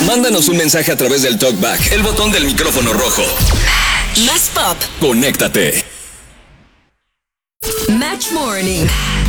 Mándanos un mensaje a través del TalkBack, el botón del micrófono rojo. Más pop. Conéctate. Match Morning.